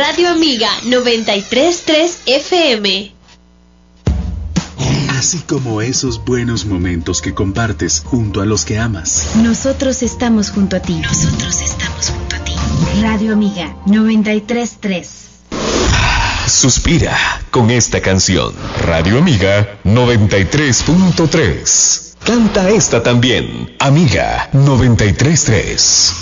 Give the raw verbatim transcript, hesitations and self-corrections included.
Radio Amiga noventa y tres punto tres F M. Así como esos buenos momentos que compartes junto a los que amas. Nosotros estamos junto a ti. Nosotros estamos junto a ti. Radio Amiga noventa y tres punto tres. Suspira con esta canción. Radio Amiga noventa y tres punto tres. Canta esta también. Amiga noventa y tres punto tres.